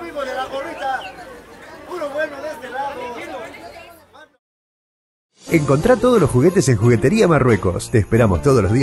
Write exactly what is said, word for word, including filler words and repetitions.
amigos de la gorrita, puro bueno de este lado. Encontrá todos los juguetes en Juguetería Marruecos. Te esperamos todos los días